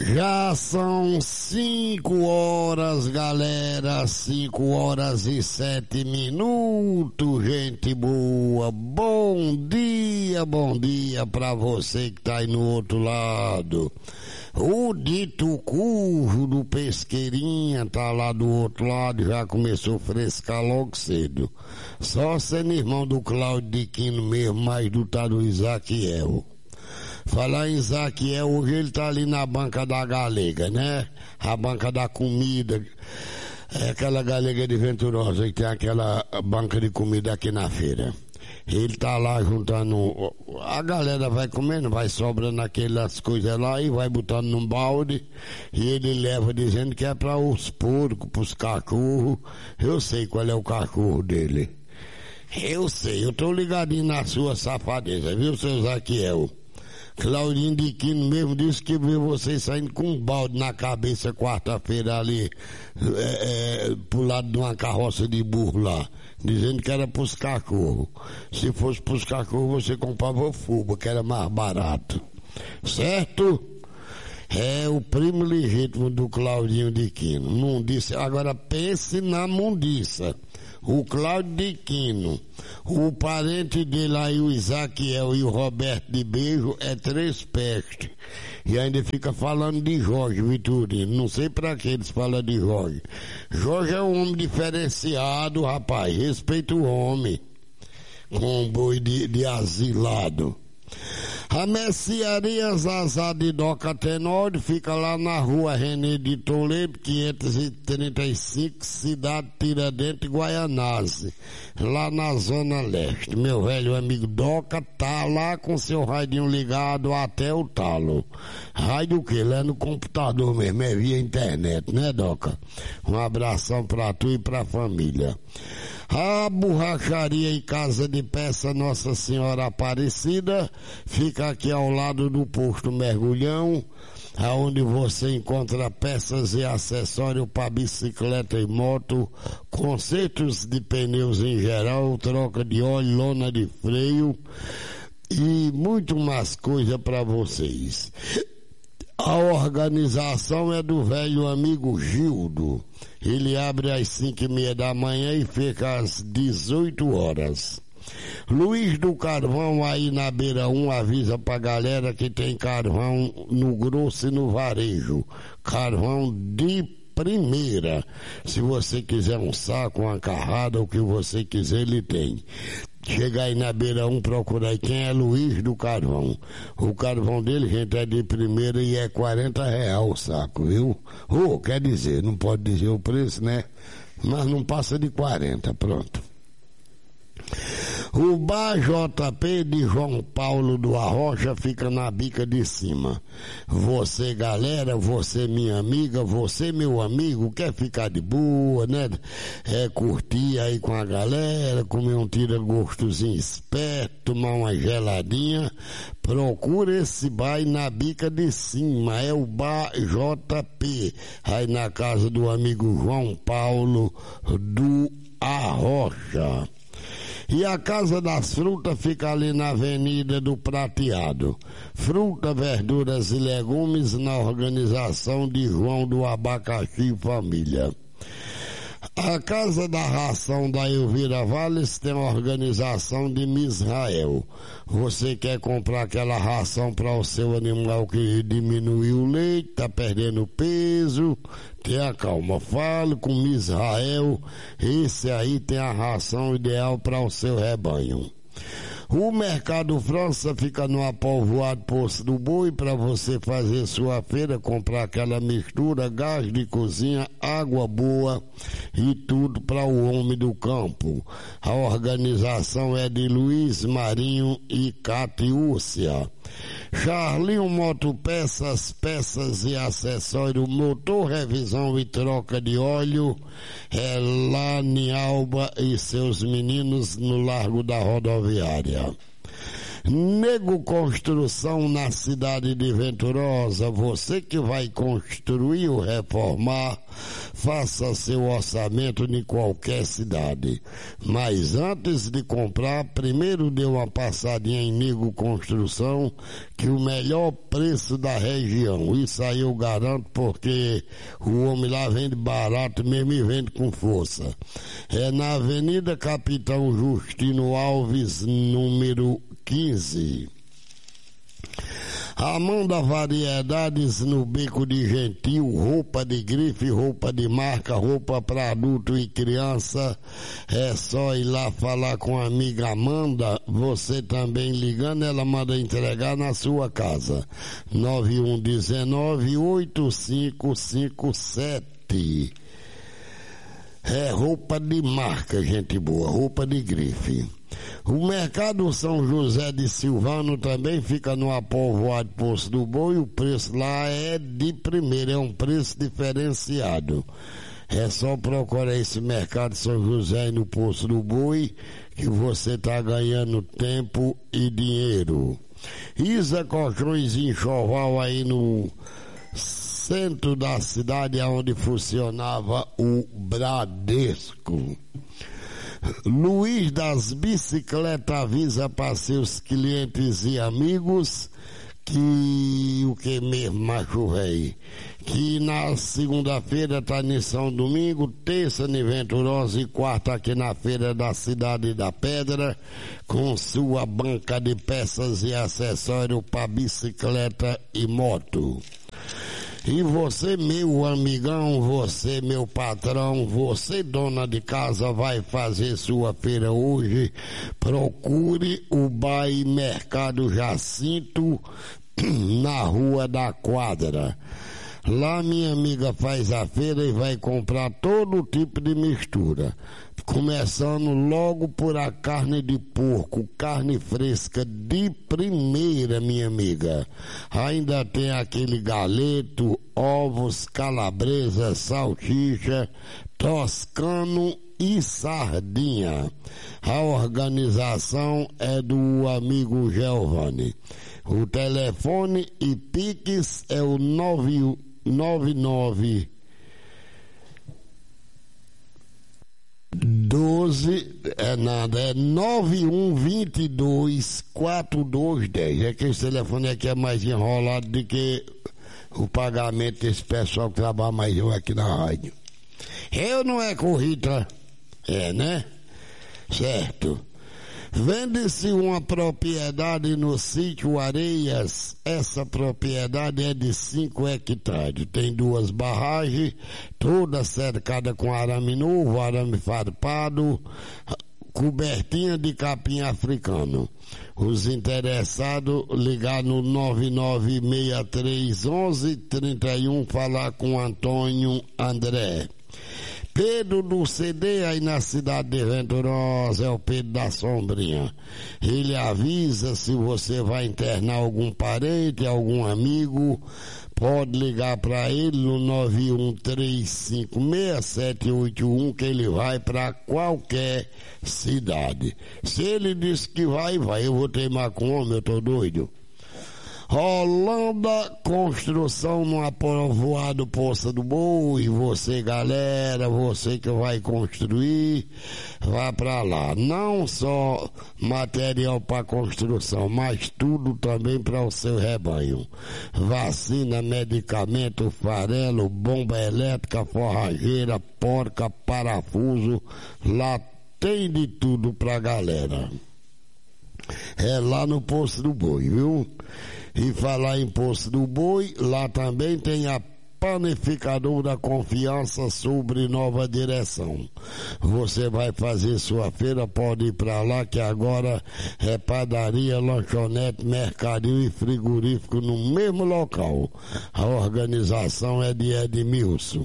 Já são 5 horas, galera, 5h07, gente boa. Bom dia pra você que tá aí no outro lado. O dito curvo do Pesqueirinha tá lá do outro lado, já começou a frescar logo cedo. Só sendo irmão do Cláudio de Quino mesmo, mas do tal do Isaquiel. Falar em Isaquiel, hoje ele tá ali na banca da galega, né? A banca da comida. É aquela galega de Venturosa que tem aquela banca de comida aqui na feira. Ele tá lá juntando, a galera vai comendo, vai sobrando aquelas coisas lá e vai botando num balde e ele leva dizendo que é para os porcos, pros cachorros. Eu sei qual é o cachorro dele. Eu sei, eu tô ligadinho na sua safadeza, viu, seu Zaquiel? Claudinho de Quino mesmo disse que viu você saindo com um balde na cabeça quarta-feira ali, pro lado de uma carroça de burro lá, dizendo que era pros cachorros. Se fosse pros cachorros você comprava fuba, que era mais barato. Certo? É o primo legítimo do Claudinho de Quino. Mundiça. Agora pense na mundiça. O Cláudio de Quino, o parente dele aí, o Isaquiel e o Roberto de Beijo, é 3 pestes. E ainda fica falando de Jorge Vitorino. Não sei pra que eles falam de Jorge. Jorge é um homem diferenciado, rapaz. Respeita o homem. Com um boi de asilado. A mercearia Zazá de Doca Tenório fica lá na rua René de Toledo, 535, cidade Tiradentes, Guaianazes, lá na zona leste. Meu velho amigo Doca tá lá com seu radinho ligado até o talo. Raio do que? Ele é no computador mesmo, é via internet, né, Doca? Um abração pra tu e pra família. A borracharia e casa de peça Nossa Senhora Aparecida fica aqui ao lado do posto Mergulhão, aonde você encontra peças e acessórios para bicicleta e moto, consertos de pneus em geral, troca de óleo, lona de freio e muito mais coisa para vocês. A organização é do velho amigo Gildo. Ele abre às 5h30 da manhã e fica às 18 horas. Luiz do Carvão aí na Beira 1 avisa pra galera que tem carvão no grosso e no varejo. Carvão de primeira. Se você quiser um saco, uma carrada, o que você quiser, ele tem. Chega aí na Beira 1, procura aí quem é Luiz do Carvão. O carvão dele, gente, é de primeira e é R$40 o saco, viu? Quer dizer, não pode dizer o preço, né? Mas não passa de 40, pronto. O Bar JP de João Paulo do Arrocha fica na bica de cima. Você, galera, você, minha amiga, você, meu amigo, quer ficar de boa, né? Curtir aí com a galera, comer um tira-gostozinho esperto, tomar uma geladinha. Procura esse bar aí na bica de cima, é o Bar JP, aí na casa do amigo João Paulo do Arrocha. E a Casa das Frutas fica ali na Avenida do Prateado. Fruta, verduras e legumes na organização de João do Abacaxi e Família. A Casa da Ração da Elvira Valles tem uma organização de Misrael. Você quer comprar aquela ração para o seu animal que diminuiu o leite, está perdendo peso? Tenha calma, fale com Misrael. Esse aí tem a ração ideal para o seu rebanho. O Mercado França fica no Apolvoado Poço do Boi para você fazer sua feira, comprar aquela mistura, gás de cozinha, água boa e tudo para o homem do campo. A organização é de Luiz Marinho e Catiúcia. Charlinho Motopeças, peças e acessórios, motor, revisão e troca de óleo, é lá em Alba e seus meninos no Largo da Rodoviária. Nego Construção na cidade de Venturosa, você que vai construir ou reformar, faça seu orçamento em qualquer cidade. Mas antes de comprar, primeiro dê uma passadinha em Nego Construção, que o melhor preço da região. Isso aí eu garanto, porque o homem lá vende barato mesmo e vende com força. É na Avenida Capitão Justino Alves, número 15. Amanda Variedades no Beco de Gentil, roupa de grife, roupa de marca, roupa para adulto e criança. É só ir lá falar com a amiga Amanda, você também ligando, ela manda entregar na sua casa. 9119-8557. É roupa de marca, gente boa, roupa de grife. O Mercado São José de Silvano também fica no Apovoado Poço do Boi. O preço lá é de primeira, é um preço diferenciado. É só procurar esse Mercado São José no Poço do Boi, que você está ganhando tempo e dinheiro. Isa Colchões Enxoval aí no centro da cidade, onde funcionava o Bradesco. Luiz das Bicicletas avisa para seus clientes e amigos que o que mesmo, macho véi, que na segunda-feira tá em São Domingo, terça em Venturosa e quarta aqui na Feira da Cidade da Pedra, com sua banca de peças e acessórios para bicicleta e moto. E você, meu amigão, você, meu patrão, você, dona de casa, vai fazer sua feira hoje, procure o Bairro Mercado Jacinto, na Rua da Quadra. Lá minha amiga faz a feira e vai comprar todo tipo de mistura. Começando logo por a carne de porco, carne fresca de primeira, minha amiga. Ainda tem aquele galeto, ovos, calabresa, salsicha, toscano e sardinha. A organização é do amigo Giovanni. O telefone e Pix é o 999 12, é 9122-4210. É que esse telefone aqui é mais enrolado do que o pagamento desse pessoal que trabalha mais eu aqui na rádio. Eu não é corrida, é, né? Certo. Vende-se uma propriedade no sítio Areias. Essa propriedade é de 5 hectares. Tem 2 barragens, toda cercada com arame novo, arame farpado, cobertinha de capim africano. Os interessados ligar no 99631131, falar com Antônio André. Pedro do CD aí na cidade de Venturosa, é o Pedro da Sombrinha. Ele avisa se você vai internar algum parente, algum amigo, pode ligar para ele no 91356781, que ele vai para qualquer cidade. Se ele disse que vai, eu vou teimar com o homem, eu tô doido. Holanda Construção no Apovoado Poço do Boi. Você, galera, você que vai construir, vá pra lá. Não só material para construção, mas tudo também para o seu rebanho. Vacina, medicamento, farelo, bomba elétrica, forrageira, porca, parafuso. Lá tem de tudo pra galera. É lá no Poço do Boi, viu? E falar em Poço do Boi, lá também tem a Panificadora Confiança sobre Nova Direção. Você vai fazer sua feira, pode ir para lá, que agora é padaria, lanchonete, mercadinho e frigorífico no mesmo local. A organização é de Edmilson.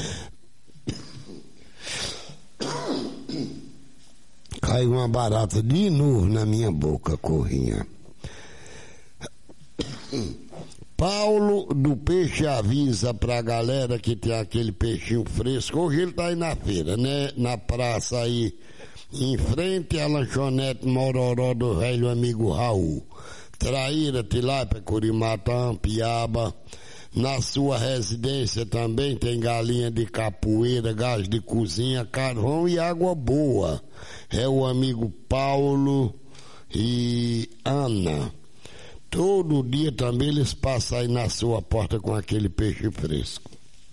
Caiu uma barata de novo na minha boca, Corrinha. Paulo do Peixe avisa pra galera que tem aquele peixinho fresco. Hoje ele tá aí na feira, né? Na praça aí em frente à lanchonete Mororó do velho amigo Raul. Traíra, tilápia, curimatã, piaba. Na sua residência também tem galinha de capoeira, gás de cozinha, carvão e água boa. É o amigo Paulo e Ana. Todo dia também eles passam aí na sua porta com aquele peixe fresco.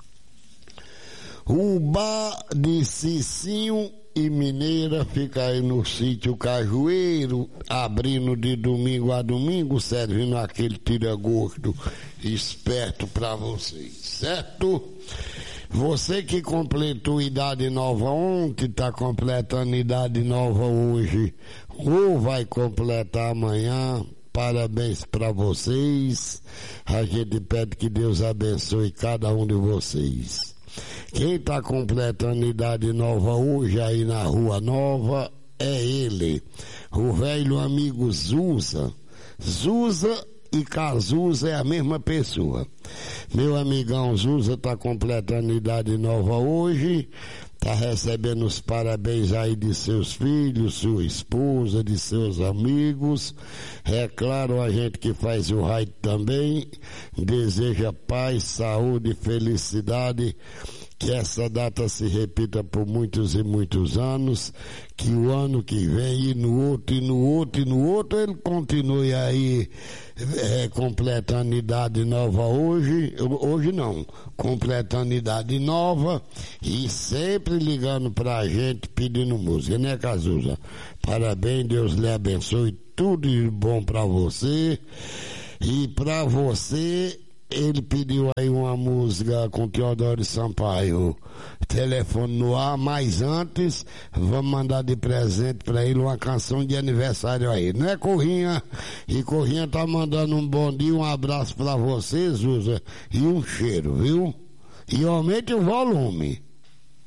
O bar de Cicinho e Mineira fica aí no sítio Cajueiro, abrindo de domingo a domingo, servindo aquele tira-gosto esperto para vocês, certo? Você que completou idade nova ontem, está completando idade nova hoje, ou vai completar amanhã, parabéns para vocês. A gente pede que Deus abençoe cada um de vocês. Quem está completando idade nova hoje aí na Rua Nova é ele, o velho amigo Zusa. Zusa e Cazuza é a mesma pessoa. Meu amigão Zusa está completando idade nova hoje, está recebendo os parabéns aí de seus filhos, sua esposa, de seus amigos. É claro, a gente que faz o raio também deseja paz, saúde e felicidade. Que essa data se repita por muitos e muitos anos, que o ano que vem e no outro, e no outro, e no outro, ele continue aí completando idade nova hoje não, completando idade nova e sempre ligando pra gente pedindo música, né, Cazuza? Parabéns, Deus lhe abençoe, tudo de bom pra você. E pra você, ele pediu aí uma música com Teodoro Sampaio, telefone no ar, mas antes vamos mandar de presente pra ele uma canção de aniversário aí, não é, Corrinha? E Corrinha tá mandando um bom dia, um abraço pra você, Zuza, e um cheiro, viu? E aumente o volume.